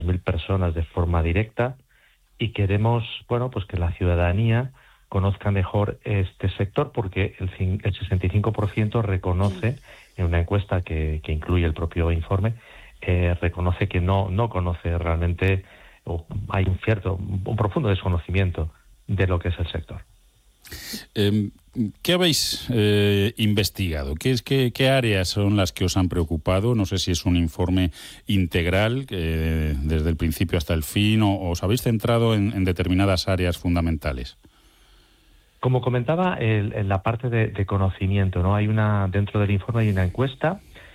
mil personas de forma directa y queremos, pues que la ciudadanía conozca mejor este sector porque el 65% reconoce, en una encuesta que incluye el propio informe, reconoce que no conoce realmente, o hay un profundo desconocimiento de lo que es el sector. ¿Qué habéis investigado? ¿Qué áreas son las que os han preocupado? No sé si es un informe integral, desde el principio hasta el fin, o os habéis centrado en determinadas áreas fundamentales. Como comentaba, en la parte de conocimiento, ¿no? Dentro del informe hay una encuesta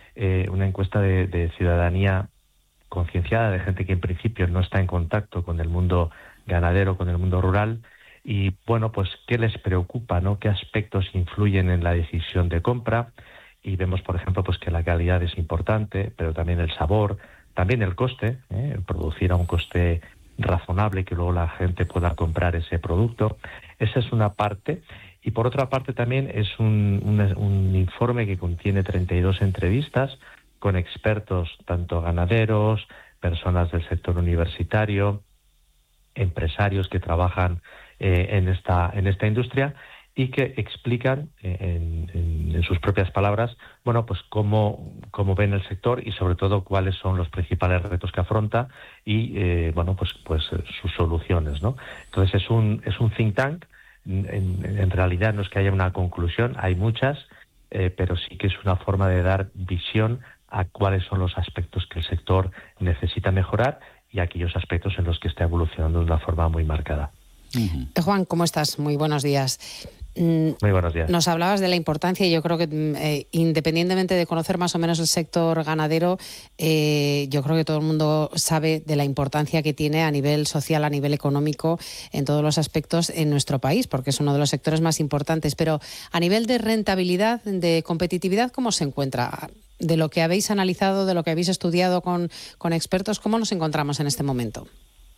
de ciudadanía concienciada, de gente que en principio no está en contacto con el mundo ganadero, con el mundo rural, y pues qué les preocupa, ¿no? Qué aspectos influyen en la decisión de compra, y vemos, por ejemplo, pues que la calidad es importante, pero también el sabor, también el coste, producir a un coste razonable que luego la gente pueda comprar ese producto. Esa es una parte. Y por otra parte también es un informe que contiene 32 entrevistas con expertos, tanto ganaderos, personas del sector universitario, empresarios que trabajan en esta industria y que explican en sus propias palabras, pues cómo ven el sector y sobre todo cuáles son los principales retos que afronta y pues sus soluciones, ¿no? Entonces es un think tank. En realidad no es que haya una conclusión, hay muchas, pero sí que es una forma de dar visión a cuáles son los aspectos que el sector necesita mejorar y aquellos aspectos en los que está evolucionando de una forma muy marcada. Juan, ¿cómo estás? Muy buenos días. Muy buenos días. Nos hablabas de la importancia y yo creo que independientemente de conocer más o menos el sector ganadero, yo creo que todo el mundo sabe de la importancia que tiene a nivel social, a nivel económico, en todos los aspectos en nuestro país, porque es uno de los sectores más importantes. Pero a nivel de rentabilidad, de competitividad, ¿cómo se encuentra? De lo que habéis analizado, de lo que habéis estudiado con expertos, ¿cómo nos encontramos en este momento?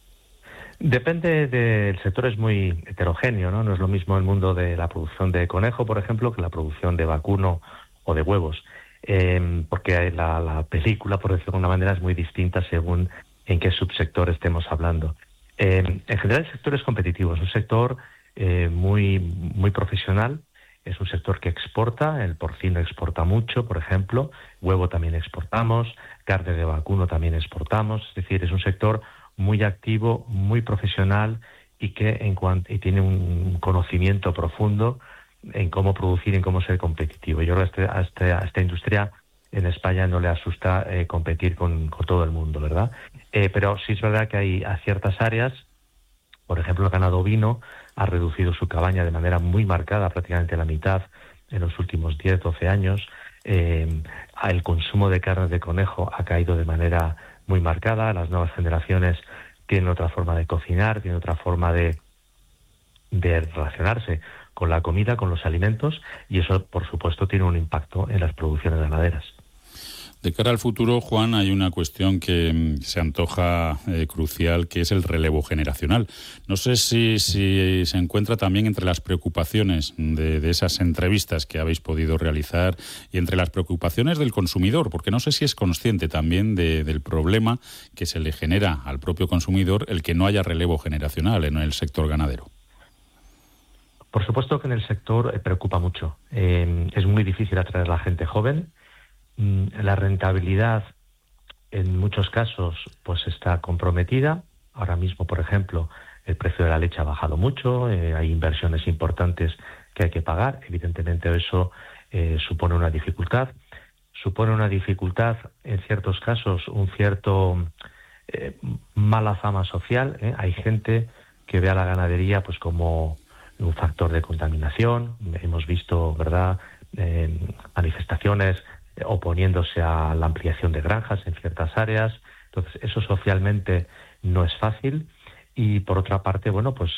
Depende del sector, es muy heterogéneo, ¿no? No es lo mismo el mundo de la producción de conejo, por ejemplo, que la producción de vacuno o de huevos, porque la película, por decirlo de alguna manera, es muy distinta según en qué subsector estemos hablando. En general el sector es competitivo, es un sector muy, muy profesional, es un sector que exporta, el porcino exporta mucho, por ejemplo, huevo también exportamos, carne de vacuno también exportamos, es decir, es un sector muy activo, muy profesional y que tiene un conocimiento profundo en cómo producir, en cómo ser competitivo. Yo creo que a esta industria en España no le asusta competir con todo el mundo, ¿verdad? Pero sí es verdad que hay ciertas áreas, por ejemplo, el ganado ovino ha reducido su cabaña de manera muy marcada, prácticamente la mitad en los últimos 10, 12 años. El consumo de carne de conejo ha caído de manera muy marcada. Las nuevas generaciones tienen otra forma de cocinar, tienen otra forma de relacionarse con la comida, con los alimentos, y eso, por supuesto, tiene un impacto en las producciones ganaderas. De cara al futuro, Juan, hay una cuestión que se antoja crucial, que es el relevo generacional. No sé si se encuentra también entre las preocupaciones de esas entrevistas que habéis podido realizar y entre las preocupaciones del consumidor, porque no sé si es consciente también del problema que se le genera al propio consumidor el que no haya relevo generacional en el sector ganadero. Por supuesto que en el sector preocupa mucho. Es muy difícil atraer a la gente joven. La rentabilidad en muchos casos pues está comprometida. Ahora mismo, por ejemplo, el precio de la leche ha bajado mucho, hay inversiones importantes que hay que pagar. Evidentemente eso supone una dificultad. Supone una dificultad, en ciertos casos, un cierto mala fama social. Hay gente que ve a la ganadería pues como un factor de contaminación. Hemos visto, ¿verdad?, manifestaciones oponiéndose a la ampliación de granjas en ciertas áreas. Entonces, eso socialmente no es fácil. Y por otra parte, pues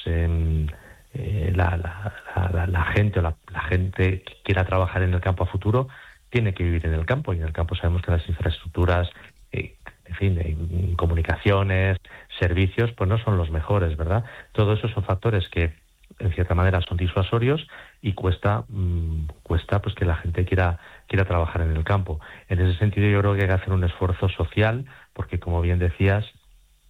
la gente que quiera trabajar en el campo a futuro tiene que vivir en el campo, y en el campo sabemos que las infraestructuras, comunicaciones, servicios, pues no son los mejores, ¿verdad? Todo eso son factores que en cierta manera son disuasorios y cuesta pues que la gente quiera trabajar en el campo. En ese sentido, yo creo que hay que hacer un esfuerzo social, porque como bien decías,